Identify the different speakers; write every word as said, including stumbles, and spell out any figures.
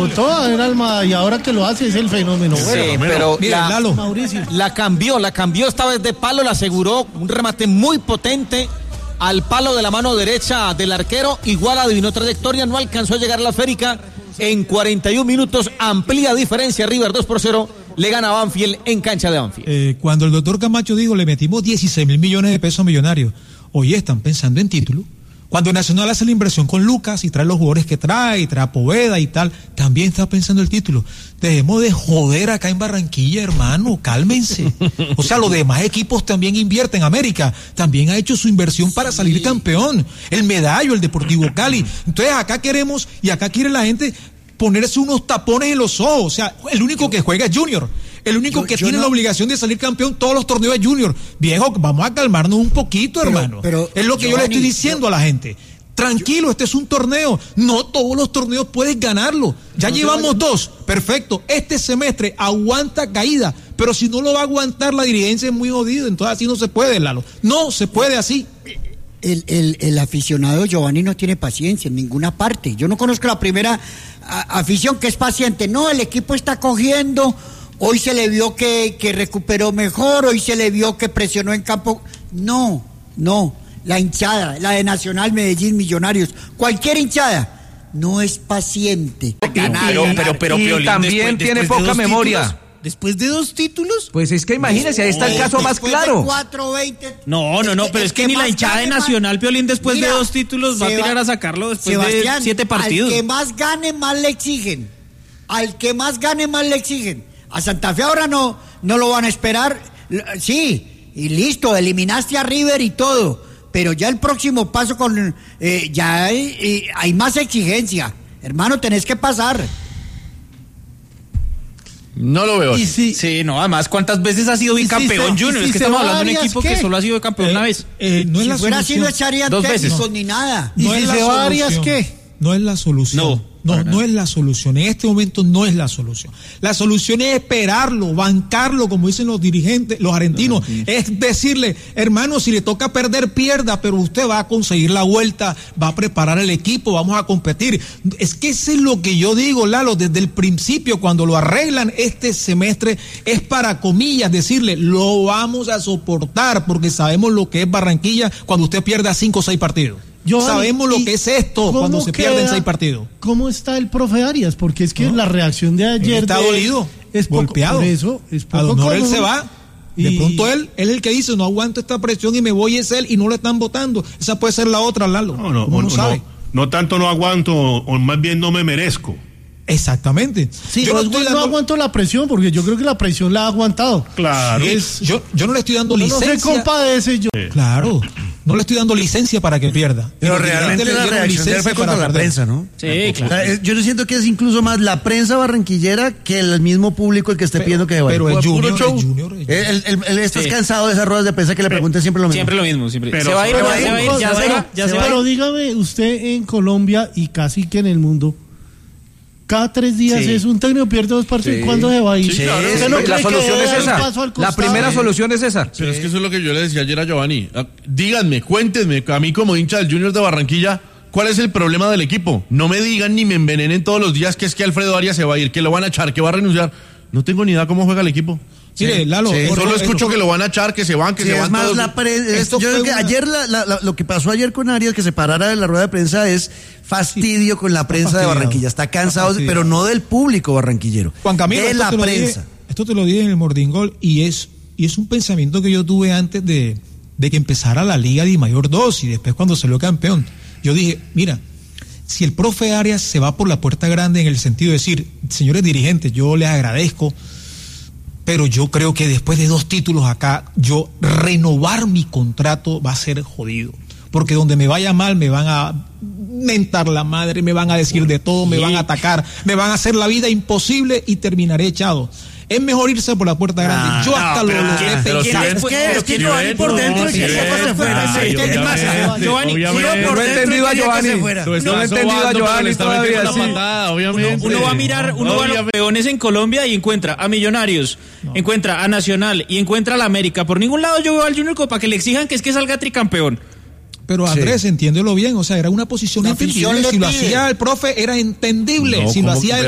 Speaker 1: votó, era Almada, y ahora que lo hace es el fenómeno.
Speaker 2: Sí,
Speaker 1: bueno,
Speaker 2: pero
Speaker 1: mira,
Speaker 2: la,
Speaker 1: Lalo. Mauricio.
Speaker 2: la cambió, la cambió esta vez de palo, la aseguró, un remate muy potente al palo de la mano derecha del arquero, igual adivinó trayectoria, no alcanzó a llegar a la esférica, en cuarenta y un minutos, amplia diferencia, River dos por cero, le gana a Banfield en cancha de Banfield.
Speaker 3: Eh, cuando el doctor Camacho dijo, le metimos dieciséis mil millones de pesos a Millonarios, hoy están pensando en título. Cuando Nacional hace la inversión con Lucas y trae los jugadores que trae, y trae a Poveda y tal, también está pensando el título. Dejemos de joder acá en Barranquilla, hermano, cálmense. O sea, los demás equipos también invierten. América también ha hecho su inversión para salir campeón. El Medallo, el Deportivo Cali. Entonces acá queremos, y acá quiere la gente ponerse unos tapones en los ojos. O sea, el único que juega es Junior. El único yo, que yo tiene no... la obligación de salir campeón todos los torneos es Junior. Viejo, vamos a calmarnos un poquito, pero, hermano. Pero, es lo que Giovanni, yo le estoy diciendo yo... a la gente. Tranquilo, este es un torneo. No todos los torneos puedes ganarlo. Ya no llevamos dos. Perfecto. Este semestre aguanta caída. Pero si no lo va a aguantar, la dirigencia es muy jodida. Entonces así no se puede, Lalo. No se puede así.
Speaker 4: El, el, el aficionado Giovanni no tiene paciencia en ninguna parte. Yo no conozco la primera a, afición que es paciente. No, el equipo está cogiendo. Hoy se le vio que, que recuperó mejor, hoy se le vio que presionó en campo. No, no, la hinchada, la de Nacional, Medellín, Millonarios, cualquier hinchada, no es paciente.
Speaker 5: Ganar, pero, pero, pero,
Speaker 6: y
Speaker 5: Piolín,
Speaker 6: también
Speaker 5: después,
Speaker 6: tiene
Speaker 5: después
Speaker 6: poca
Speaker 5: de
Speaker 6: memoria.
Speaker 5: Títulos, después de dos títulos.
Speaker 6: Pues es que imagínese, ahí está el caso más claro.
Speaker 4: De cuatro, veinte,
Speaker 5: no, no, no, pero es que, que ni la hinchada de Nacional, Piolín, después mira, de dos títulos va a tirar a sacarlo después Sebastián, de siete partidos.
Speaker 4: Al que más gane, más le exigen. Al que más gane, más le exigen. A Santa Fe ahora no, no lo van a esperar. Sí, y listo, eliminaste a River y todo. Pero ya el próximo paso con eh, ya hay, eh, hay más exigencia. Hermano, tenés que pasar.
Speaker 5: No lo veo.
Speaker 1: ¿Y si,
Speaker 5: sí, no, además, ¿cuántas veces ha sido bicampeón si Junior? Es que estamos hablando de un equipo ¿qué? que solo ha sido campeón eh, una vez.
Speaker 3: Eh, no
Speaker 4: si
Speaker 3: es la
Speaker 4: fuera
Speaker 3: solución.
Speaker 4: así no echarían
Speaker 5: Dos
Speaker 4: técnicos
Speaker 5: veces.
Speaker 4: ni nada.
Speaker 3: No
Speaker 1: ¿Y
Speaker 3: es
Speaker 1: si
Speaker 3: la
Speaker 1: se va Arias
Speaker 3: solución.
Speaker 1: qué?
Speaker 3: No es la solución.
Speaker 5: No.
Speaker 3: No,
Speaker 5: no,
Speaker 3: no es la solución. En este momento no es la solución. La solución es esperarlo, bancarlo, como dicen los dirigentes, los argentinos. No, no, no. Es decirle, hermano, si le toca perder, pierda, pero usted va a conseguir la vuelta, va a preparar el equipo, vamos a competir. Es que eso es lo que yo digo, Lalo, desde el principio, cuando lo arreglan este semestre, es para comillas decirle, lo vamos a soportar, porque sabemos lo que es Barranquilla cuando usted pierda cinco o seis partidos. Giovanni, sabemos lo que es esto cuando se queda, pierden seis partidos.
Speaker 1: ¿Cómo está el profe Arias? Porque es que no. la reacción de ayer...
Speaker 3: Está
Speaker 1: de,
Speaker 3: dolido,
Speaker 1: es poco,
Speaker 3: golpeado.
Speaker 1: Por eso, es poco
Speaker 3: a lo mejor
Speaker 1: común.
Speaker 3: Él se va. Y... De pronto él, él es el que dice, no aguanto esta presión y me voy, es él, y no lo están votando. Esa puede ser la otra, Lalo.
Speaker 7: No, no,
Speaker 3: no,
Speaker 7: no,
Speaker 3: sabe?
Speaker 7: no, no tanto no aguanto, o más bien no me merezco.
Speaker 3: Exactamente.
Speaker 1: Sí, yo no, estoy dando... no aguanto la presión, porque yo creo que la presión la ha aguantado.
Speaker 7: Claro.
Speaker 3: Es, yo, yo no le estoy dando no, licencia.
Speaker 1: No se compadece yo.
Speaker 7: Sí.
Speaker 3: Claro. No le estoy dando licencia para que pierda.
Speaker 8: Pero realmente la reacción de él fue contra la prensa, ¿no?
Speaker 5: Sí, claro.
Speaker 8: O sea, yo siento que es incluso más la prensa barranquillera que el mismo público el que esté pero, pidiendo que se vaya.
Speaker 3: Pero el Junior, el Junior, el Junior.
Speaker 8: El, el, el, estás sí. cansado de esas ruedas de prensa que le pregunten siempre lo mismo.
Speaker 5: Siempre lo mismo, siempre.
Speaker 7: Pero,
Speaker 5: se va a ir, se va a ir, ya se va, ya se va.
Speaker 1: Pero dígame, usted en Colombia y casi que en el mundo, cada tres días sí. es un técnico pierde dos partidos. Sí. ¿Cuándo se va a ir?
Speaker 6: Sí, claro. Sí, no la solución es esa. La primera solución es esa.
Speaker 7: Pero sí. es que eso es lo que yo le decía ayer a Giovanni. Díganme, cuéntenme, a mí como hincha del Junior de Barranquilla, ¿cuál es el problema del equipo? No me digan ni me envenenen todos los días que es que Alfredo Arias se va a ir, que lo van a echar, que va a renunciar. No tengo ni idea cómo juega el equipo.
Speaker 3: Mire, sí, Lalo,
Speaker 7: sí, solo escucho esto, que lo van a echar, que se van, que
Speaker 8: sí,
Speaker 7: se van
Speaker 8: es más
Speaker 7: todos.
Speaker 8: La pre- esto yo creo que una... ayer la, la, la, lo que pasó ayer con Arias, que se parara de la rueda de prensa, es fastidio sí, con la prensa de Barranquilla. Está cansado, está pero no del público barranquillero.
Speaker 3: Juan Camilo,
Speaker 8: de la
Speaker 3: Dije,
Speaker 8: prensa.
Speaker 3: esto te lo dije en el Mordingol y es y es un pensamiento que yo tuve antes de, de que empezara la Liga de Mayor dos y después cuando salió campeón. Yo dije, mira, si el profe Arias se va por la puerta grande en el sentido de decir, señores dirigentes, yo les agradezco, pero yo creo que después de dos títulos acá, yo renovar mi contrato va a ser jodido. Porque donde me vaya mal me van a mentar la madre, me van a decir de todo, me van a atacar, me van a hacer la vida imposible y terminaré echado. Es mejor irse por la puerta grande.
Speaker 8: Ah,
Speaker 3: yo hasta
Speaker 8: no,
Speaker 3: lo logré
Speaker 8: pensar. Es que, es que Giovanni por dentro que se fuera.
Speaker 5: Giovanni,
Speaker 6: no he entendido a Giovanni. No he entendido a Giovanni todavía.
Speaker 5: Uno va a mirar, uno va a los peones en Colombia y encuentra a Millonarios, encuentra a Nacional y encuentra a la América. Por ningún lado yo veo al Junior para que le exijan que es que salga tricampeón.
Speaker 3: Pero Andrés, sí. entiéndelo bien, o sea, era una posición
Speaker 4: la
Speaker 3: entendible. Si lo hacía el profe, era entendible. No, si lo hacía